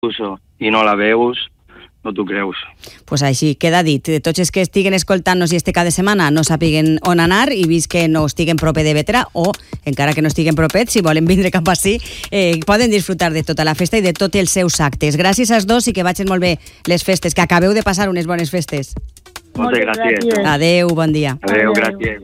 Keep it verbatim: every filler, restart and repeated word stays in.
i no la veus, no t'ho creus. Pues així, queda dit. Tots els que estiguen escoltant-nos i este cada setmana no sàpiguen on anar i vist que no estiguen proper de Vetra o, encara que no estiguen propets, si volen vindre cap ací, eh, poden disfrutar de tota la festa i de tots els seus actes. Gràcies als dos i que vagin molt bé les festes, que acabeu de passar unes bones festes. Moltes gràcies. Adeu, bon dia. Adeu, gràcies.